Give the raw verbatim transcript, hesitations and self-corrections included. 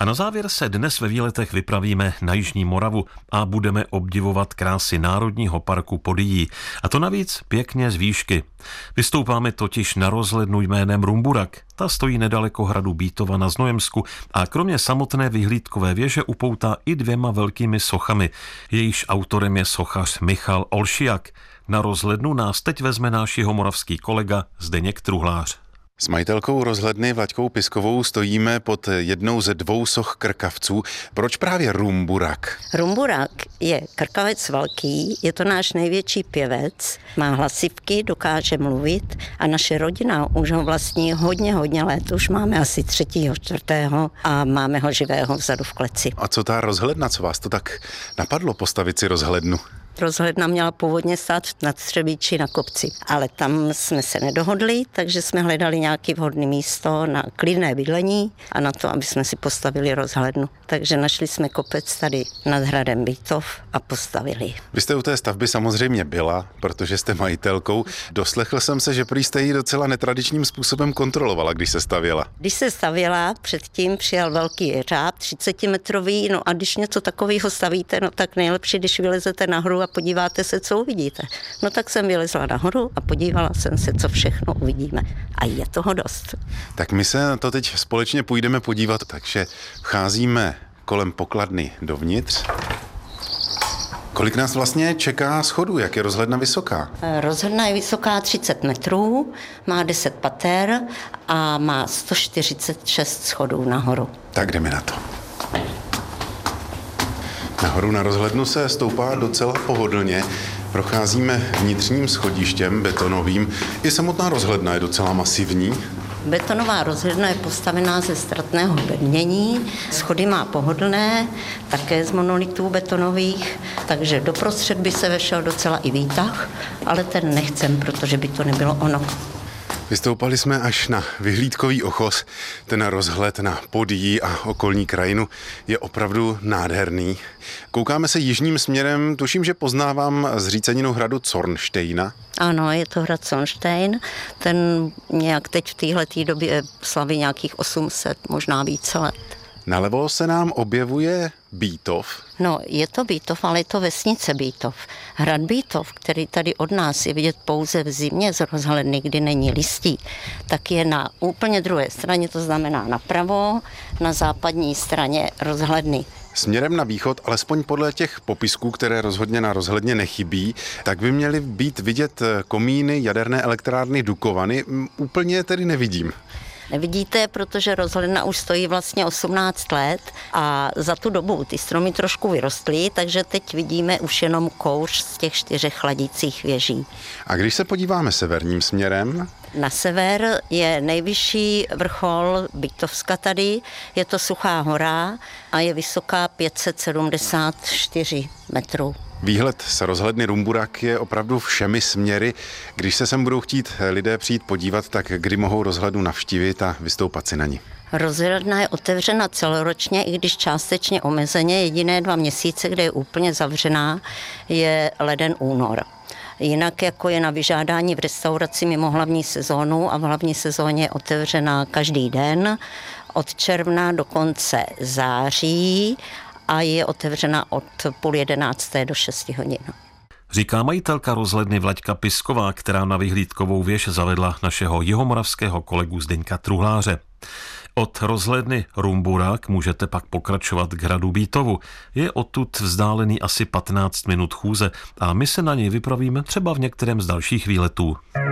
A na závěr se dnes ve výletech vypravíme na Jižní Moravu a budeme obdivovat krásy Národního parku Podyjí. A to navíc pěkně z výšky. Vystoupáme totiž na rozhlednu jménem Rumburak. Ta stojí nedaleko hradu Bítova na Znojemsku a kromě samotné vyhlídkové věže upoutá i dvěma velkými sochami. Jejíž autorem je sochař Michal Olšiak. Na rozhlednu nás teď vezme náš jihomoravský kolega Zdeněk Truhlář. S majitelkou rozhledny Vlaďkou Piskovou stojíme pod jednou ze dvou soch krkavců. Proč právě Rumburak? Rumburak je krkavec velký, je to náš největší pěvec, má hlasivky, dokáže mluvit a naše rodina už ho vlastní hodně, hodně let. Už máme asi třetího, čtvrtého a máme ho živého vzadu v kleci. A co ta rozhledna, co vás to tak napadlo postavit si rozhlednu? Rozhledna měla původně stát nad Třebíči na kopci, ale tam jsme se nedohodli, takže jsme hledali nějaké vhodné místo na klidné bydlení a na to, aby jsme si postavili rozhlednu. Takže našli jsme kopec tady nad hradem Bítov a postavili. Vy jste u té stavby samozřejmě byla, protože jste majitelkou. Doslechl jsem se, že prý jste ji docela netradičním způsobem kontrolovala, když se stavěla. Když se stavěla, předtím přijel velký jeřáb, třicetimetrový, no a když něco takového stavíte, no tak nejlepší, když vylezete nahoru a podíváte se, co uvidíte. No tak jsem vylezla nahoru a podívala jsem se, co všechno uvidíme. A je toho dost. Tak my se na to teď společně půjdeme podívat, takže vcházíme kolem pokladny dovnitř. Kolik nás vlastně čeká schodů? Jak je rozhledna vysoká? Rozhledna je vysoká třicet metrů, má deset pater a má sto čtyřicet šest schodů nahoru. Tak jdeme na to. Nahoru na rozhlednu se stoupá docela pohodlně. Procházíme vnitřním schodištěm betonovým. I samotná rozhledna je docela masivní. Betonová rozhledna je postavená ze ztratného bednění, schody má pohodlné, také z monolitů betonových, takže doprostřed by se vešel docela i výtah, ale ten nechcem, protože by to nebylo ono. Vystoupali jsme až na vyhlídkový ochos. Ten rozhled na Podyjí a okolní krajinu je opravdu nádherný. Koukáme se jižním směrem, tuším, že poznávám zříceninu hradu Zornštejna. Ano, je to hrad Zornštejn. Ten nějak teď v téhleté době slaví nějakých osm set, možná více let. Nalevo se nám objevuje Bítov. No, je to Bítov, ale je to vesnice Bítov. Hrad Bítov, který tady od nás je vidět pouze v zimě z rozhledny, kdy není listí, tak je na úplně druhé straně, to znamená napravo, na západní straně rozhledny. Směrem na východ, alespoň podle těch popisků, které rozhodně na rozhledně nechybí, tak by měly být vidět komíny jaderné elektrárny Dukovany. Úplně tedy nevidím. Nevidíte, protože rozhledna už stojí vlastně osmnáct let a za tu dobu ty stromy trošku vyrostly, takže teď vidíme už jenom kouř z těch čtyřech chladících věží. A když se podíváme severním směrem? Na sever je nejvyšší vrchol Bítovska tady, je to Suchá hora a je vysoká pět set sedmdesát čtyři metrů. Výhled z rozhledny Rumburak je opravdu všemi směry. Když se sem budou chtít lidé přijít podívat, tak kdy mohou rozhlednu navštívit a vystoupat si na ní? Rozhledna je otevřena celoročně, i když částečně omezeně. Jediné dva měsíce, kde je úplně zavřená, je leden, únor. Jinak jako je na vyžádání v restauraci mimo hlavní sezónu a v hlavní sezóně je otevřená každý den od června do konce září a je otevřena od půl jedenácté do šesti hodin. Říká majitelka rozhledny Vlaďka Pisková, která na vyhlídkovou věž zavedla našeho jihomoravského kolegu Zdeňka Truhláře. Od rozhledny Rumburak můžete pak pokračovat k hradu Bítovu. Je odtud vzdálený asi patnáct minut chůze a my se na něj vypravíme třeba v některém z dalších výletů.